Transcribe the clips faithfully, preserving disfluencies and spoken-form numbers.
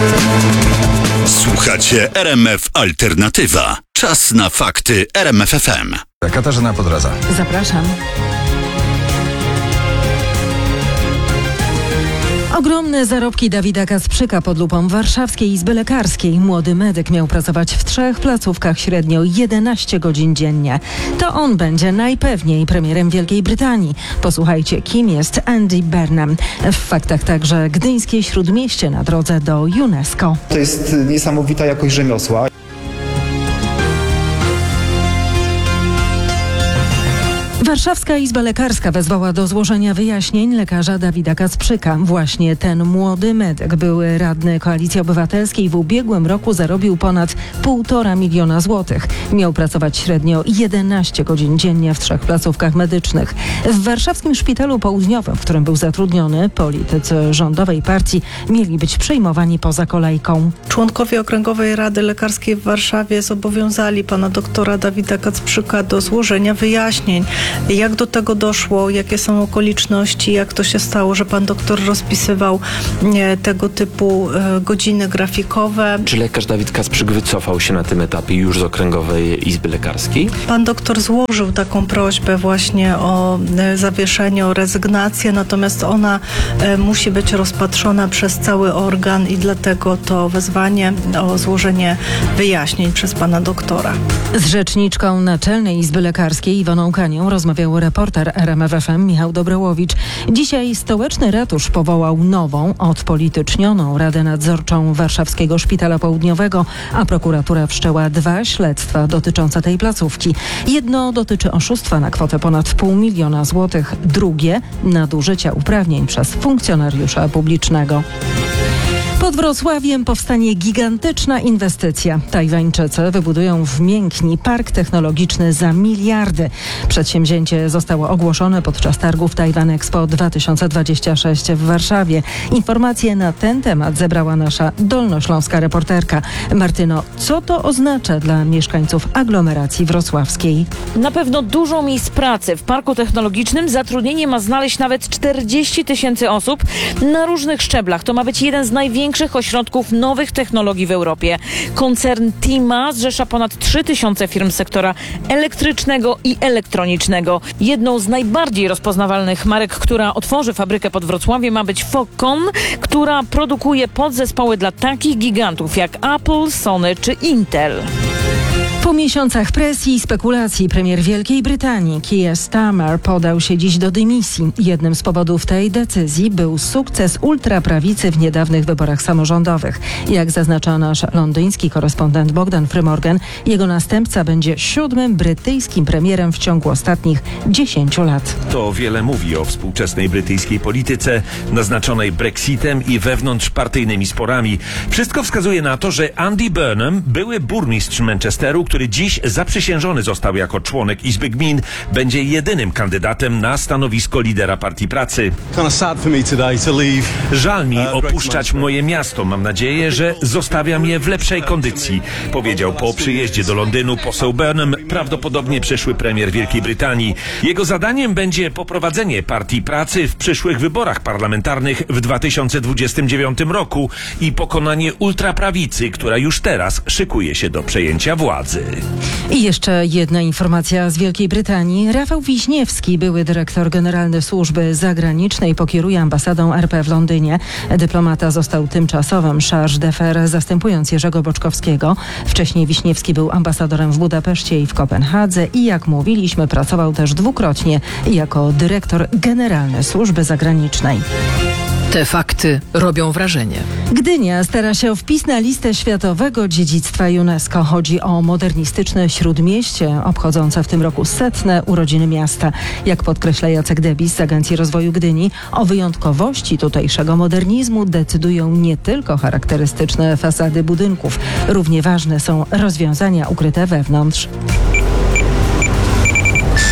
Słuchacie R M F Alternatywa. Czas na fakty R M F F M. Katarzyna Podradza. Zapraszam. Ogromne zarobki Dawida Kasprzyka pod lupą Warszawskiej Izby Lekarskiej. Młody medyk miał pracować w trzech placówkach średnio jedenaście godzin dziennie. To on będzie najpewniej premierem Wielkiej Brytanii. Posłuchajcie, kim jest Andy Burnham. W faktach także gdyńskie Śródmieście na drodze do UNESCO. To jest niesamowita jakość rzemiosła. Warszawska Izba Lekarska wezwała do złożenia wyjaśnień lekarza Dawida Kasprzyka. Właśnie ten młody medyk, były radny Koalicji Obywatelskiej, w ubiegłym roku zarobił ponad półtora miliona złotych. Miał pracować średnio jedenaście godzin dziennie w trzech placówkach medycznych. W warszawskim szpitalu południowym, w którym był zatrudniony, politycy rządowej partii mieli być przyjmowani poza kolejką. Członkowie Okręgowej Rady Lekarskiej w Warszawie zobowiązali pana doktora Dawida Kasprzyka do złożenia wyjaśnień. Jak do tego doszło, jakie są okoliczności, jak to się stało, że pan doktor rozpisywał nie, tego typu e, godziny grafikowe. Czy lekarz Dawid Kasprzyk wycofał się na tym etapie już z Okręgowej Izby Lekarskiej? Pan doktor złożył taką prośbę właśnie o e, zawieszenie, o rezygnację, natomiast ona e, musi być rozpatrzona przez cały organ i dlatego to wezwanie o złożenie wyjaśnień przez pana doktora. Z rzeczniczką Naczelnej Izby Lekarskiej Iwoną Kanią rozmawiał reporter R M F F M Michał Dobrołowicz. Dzisiaj stołeczny ratusz powołał nową, odpolitycznioną Radę Nadzorczą Warszawskiego Szpitala Południowego, a prokuratura wszczęła dwa śledztwa dotyczące tej placówki. Jedno dotyczy oszustwa na kwotę ponad pół miliona złotych, drugie nadużycia uprawnień przez funkcjonariusza publicznego. Pod Wrocławiem powstanie gigantyczna inwestycja. Tajwańczycy wybudują w Miękni park technologiczny za miliardy. Przedsięwzięcie zostało ogłoszone podczas targów Taiwan Expo dwa tysiące dwadzieścia sześć w Warszawie. Informacje na ten temat zebrała nasza dolnośląska reporterka. Martyno, co to oznacza dla mieszkańców aglomeracji wrocławskiej? Na pewno dużo miejsc pracy. W parku technologicznym zatrudnienie ma znaleźć nawet czterdzieści tysięcy osób na różnych szczeblach. To ma być jeden z największych ośrodków nowych technologii w Europie. Koncern Tima zrzesza ponad trzy tysiące firm sektora elektrycznego i elektronicznego. Jedną z najbardziej rozpoznawalnych marek, która otworzy fabrykę pod Wrocławiem, ma być Foxconn, która produkuje podzespoły dla takich gigantów jak Apple, Sony czy Intel. Po miesiącach presji i spekulacji premier Wielkiej Brytanii Keir Starmer podał się dziś do dymisji. Jednym z powodów tej decyzji był sukces ultraprawicy w niedawnych wyborach samorządowych. Jak zaznacza nasz londyński korespondent Bogdan Frymorgan, jego następca będzie siódmym brytyjskim premierem w ciągu ostatnich dziesięciu lat. To wiele mówi o współczesnej brytyjskiej polityce, naznaczonej Brexitem i wewnątrzpartyjnymi sporami. Wszystko wskazuje na to, że Andy Burnham, były burmistrz Manchesteru, który dziś zaprzysiężony został jako członek Izby Gmin, będzie jedynym kandydatem na stanowisko lidera Partii Pracy. Żal mi opuszczać moje miasto. Mam nadzieję, że zostawiam je w lepszej kondycji, powiedział po przyjeździe do Londynu poseł Burnham, prawdopodobnie przyszły premier Wielkiej Brytanii. Jego zadaniem będzie poprowadzenie Partii Pracy w przyszłych wyborach parlamentarnych w dwa tysiące dwudziestym dziewiątym roku i pokonanie ultraprawicy, która już teraz szykuje się do przejęcia władzy. I jeszcze jedna informacja z Wielkiej Brytanii. Rafał Wiśniewski, były dyrektor generalny służby zagranicznej, pokieruje ambasadą R P w Londynie. Dyplomata został tymczasowym charge d'affaires, zastępując Jerzego Boczkowskiego. Wcześniej Wiśniewski był ambasadorem w Budapeszcie i w Kopenhadze i, jak mówiliśmy, pracował też dwukrotnie jako dyrektor generalny służby zagranicznej. Te fakty robią wrażenie. Gdynia stara się o wpis na listę światowego dziedzictwa UNESCO. Chodzi o modernistyczne Śródmieście, obchodzące w tym roku setne urodziny miasta. Jak podkreśla Jacek Debis z Agencji Rozwoju Gdyni, o wyjątkowości tutejszego modernizmu decydują nie tylko charakterystyczne fasady budynków. Równie ważne są rozwiązania ukryte wewnątrz.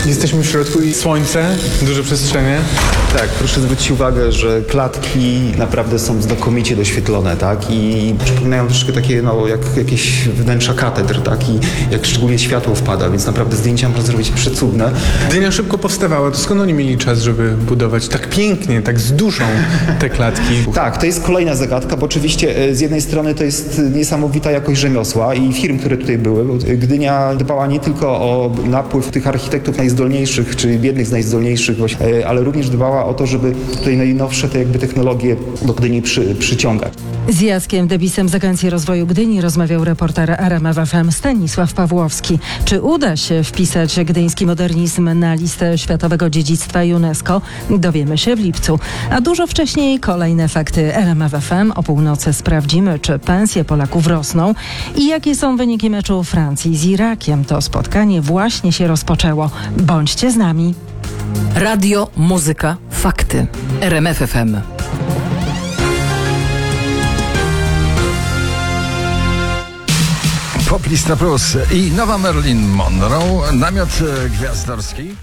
Jesteśmy w środku i słońce, duże przestrzenie. Tak, proszę zwrócić uwagę, że klatki naprawdę są znakomicie doświetlone, tak? I przypominają troszkę takie, no, jak jakieś wnętrza katedr, tak? I jak szczególnie światło wpada, więc naprawdę zdjęcia można zrobić przecudne. Gdynia szybko powstawała, to skąd oni mieli czas, żeby budować tak pięknie, tak z duszą te klatki? Tak, to jest kolejna zagadka, bo oczywiście e, z jednej strony to jest niesamowita jakość rzemiosła i firm, które tutaj były. Bo Gdynia dbała nie tylko o napływ tych architektów najzdolniejszych, czy jednych z najzdolniejszych, e, ale również dbała o to, żeby tutaj najnowsze te jakby technologie do Gdyni przy, przyciągać. Z Jackiem Debisem z Agencji Rozwoju Gdyni rozmawiał reporter R M F F M Stanisław Pawłowski. Czy uda się wpisać gdyński modernizm na listę Światowego Dziedzictwa UNESCO? Dowiemy się w lipcu. A dużo wcześniej kolejne fakty R M F F M. O północy sprawdzimy, czy pensje Polaków rosną i jakie są wyniki meczu Francji z Irakiem. To spotkanie właśnie się rozpoczęło. Bądźcie z nami. Radio, muzyka, fakty. R M F F M. Poplista Plus i nowa Marilyn Monroe, namiot e, gwiazdorski.